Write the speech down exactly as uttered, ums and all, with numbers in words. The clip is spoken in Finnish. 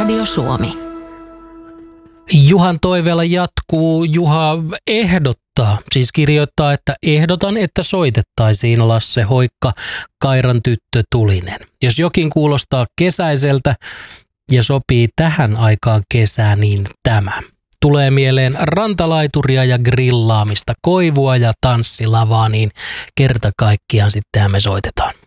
Radio Suomi. Juhan toiveella jatkuu. Juha ehdottaa, siis kirjoittaa, että ehdotan, että soitettaisiin Lasse Hoikka, Kairan tyttö Tulinen. Jos jokin kuulostaa kesäiseltä ja sopii tähän aikaan kesää, niin tämä. Tulee mieleen rantalaituria ja grillaamista, koivua ja tanssilavaa, niin kerta kaikkiaan sittenhän me soitetaan.